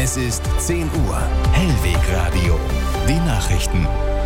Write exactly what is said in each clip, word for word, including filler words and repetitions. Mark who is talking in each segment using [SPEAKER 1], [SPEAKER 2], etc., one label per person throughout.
[SPEAKER 1] Es ist zehn Uhr. Hellweg Radio. Die Nachrichten.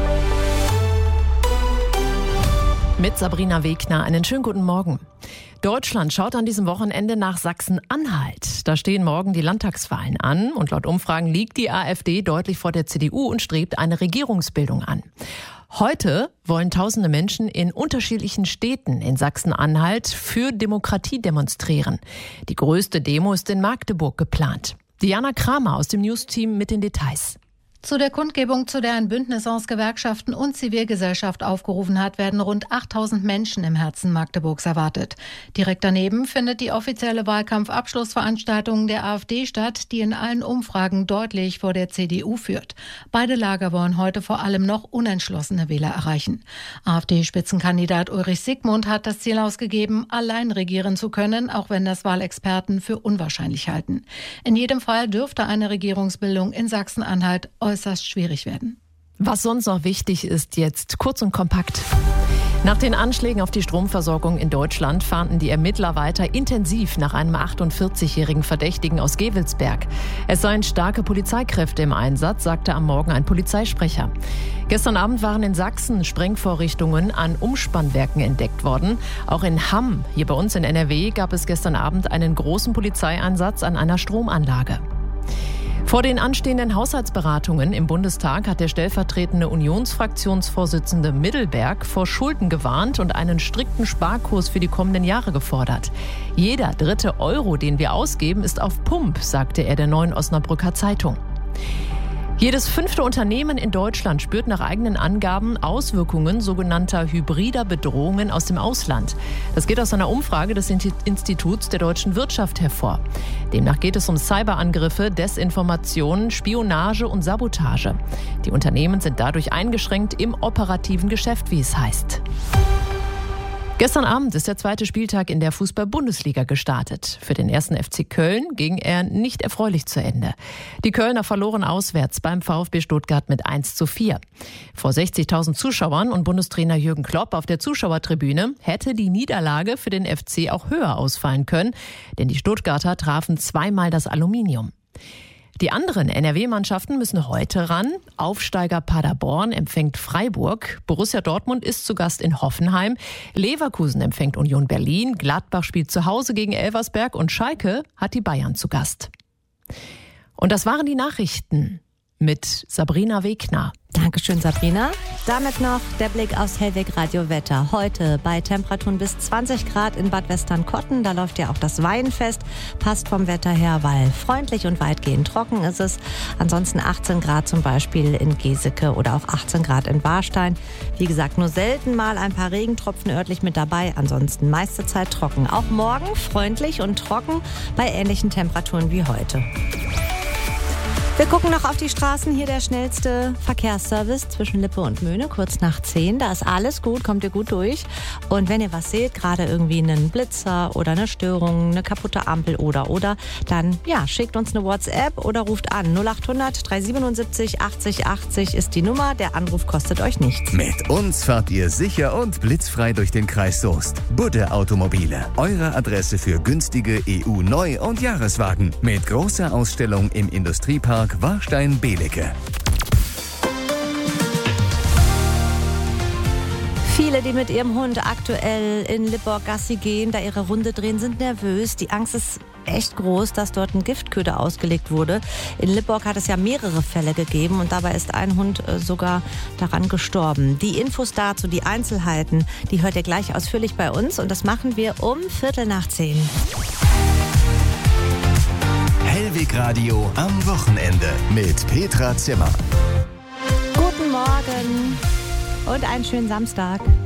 [SPEAKER 2] Mit Sabrina Wegner. Einen schönen guten Morgen. Deutschland schaut an diesem Wochenende nach Sachsen-Anhalt. Da stehen morgen die Landtagswahlen an und laut Umfragen liegt die AfD deutlich vor der C D U und strebt eine Regierungsbildung an. Heute wollen tausende Menschen in unterschiedlichen Städten in Sachsen-Anhalt für Demokratie demonstrieren. Die größte Demo ist in Magdeburg geplant. Diana Kramer aus dem News-Team mit den Details.
[SPEAKER 3] Zu der Kundgebung, zu der ein Bündnis aus Gewerkschaften und Zivilgesellschaft aufgerufen hat, werden rund achttausend Menschen im Herzen Magdeburgs erwartet. Direkt daneben findet die offizielle Wahlkampfabschlussveranstaltung der AfD statt, die in allen Umfragen deutlich vor der C D U führt. Beide Lager wollen heute vor allem noch unentschlossene Wähler erreichen. AfD-Spitzenkandidat Ulrich Siegmund hat das Ziel ausgegeben, allein regieren zu können, auch wenn das Wahlexperten für unwahrscheinlich halten. In jedem Fall dürfte eine Regierungsbildung in Sachsen-Anhalt äußerst schwierig werden.
[SPEAKER 2] Was sonst noch wichtig ist jetzt, kurz und kompakt. Nach den Anschlägen auf die Stromversorgung in Deutschland fahnden die Ermittler weiter intensiv nach einem achtundvierzigjährigen Verdächtigen aus Gevelsberg. Es seien starke Polizeikräfte im Einsatz, sagte am Morgen ein Polizeisprecher. Gestern Abend waren in Sachsen Sprengvorrichtungen an Umspannwerken entdeckt worden. Auch in Hamm, hier bei uns in N R W, gab es gestern Abend einen großen Polizeieinsatz an einer Stromanlage. Vor den anstehenden Haushaltsberatungen im Bundestag hat der stellvertretende Unionsfraktionsvorsitzende Middelberg vor Schulden gewarnt und einen strikten Sparkurs für die kommenden Jahre gefordert. Jeder dritte Euro, den wir ausgeben, ist auf Pump, sagte er der Neuen Osnabrücker Zeitung. Jedes fünfte Unternehmen in Deutschland spürt nach eigenen Angaben Auswirkungen sogenannter hybrider Bedrohungen aus dem Ausland. Das geht aus einer Umfrage des Instituts der deutschen Wirtschaft hervor. Demnach geht es um Cyberangriffe, Desinformation, Spionage und Sabotage. Die Unternehmen sind dadurch eingeschränkt im operativen Geschäft, wie es heißt. Gestern Abend ist der zweite Spieltag in der Fußball-Bundesliga gestartet. Für den ersten F C Köln ging er nicht erfreulich zu Ende. Die Kölner verloren auswärts beim VfB Stuttgart mit eins zu vier. Vor sechzigtausend Zuschauern und Bundestrainer Jürgen Klopp auf der Zuschauertribüne hätte die Niederlage für den F C auch höher ausfallen können, denn die Stuttgarter trafen zweimal das Aluminium. Die anderen N R W-Mannschaften müssen heute ran. Aufsteiger Paderborn empfängt Freiburg. Borussia Dortmund ist zu Gast in Hoffenheim. Leverkusen empfängt Union Berlin. Gladbach spielt zu Hause gegen Elversberg. Und Schalke hat die Bayern zu Gast. Und das waren die Nachrichten mit Sabrina Wegner.
[SPEAKER 4] Dankeschön, Sabrina. Damit noch der Blick aufs Hellweg Radio Wetter. Heute bei Temperaturen bis zwanzig Grad in Bad Westernkotten. Da läuft ja auch das Weinfest. Passt vom Wetter her, weil freundlich und weitgehend trocken ist es. Ansonsten achtzehn Grad zum Beispiel in Geseke oder auch achtzehn Grad in Warstein. Wie gesagt, nur selten mal ein paar Regentropfen örtlich mit dabei. Ansonsten meiste Zeit trocken. Auch morgen freundlich und trocken bei ähnlichen Temperaturen wie heute. Wir gucken noch auf die Straßen. Hier der schnellste Verkehrsservice zwischen Lippe und Möhne, kurz nach zehn. Da ist alles gut, kommt ihr gut durch. Und wenn ihr was seht, gerade irgendwie einen Blitzer oder eine Störung, eine kaputte Ampel oder, oder, dann ja, schickt uns eine WhatsApp oder ruft an. null acht hundert dreihundertsiebenundsiebzig achtzig achtzig ist die Nummer. Der Anruf kostet euch nichts.
[SPEAKER 1] Mit uns fahrt ihr sicher und blitzfrei durch den Kreis Soest. Budde Automobile, eure Adresse für günstige E U-Neu- und Jahreswagen. Mit großer Ausstellung im Industriepark Warstein-Belecke.
[SPEAKER 4] Viele, die mit ihrem Hund aktuell in Lipborg Gassi gehen, da ihre Runde drehen, sind nervös. Die Angst ist echt groß, dass dort ein Giftköder ausgelegt wurde. In Lipborg hat es ja mehrere Fälle gegeben und dabei ist ein Hund sogar daran gestorben. Die Infos dazu, die Einzelheiten, die hört ihr gleich ausführlich bei uns und das machen wir um Viertel nach zehn.
[SPEAKER 1] Hellweg Radio am Wochenende mit Petra Zimmer.
[SPEAKER 4] Guten Morgen und einen schönen Samstag.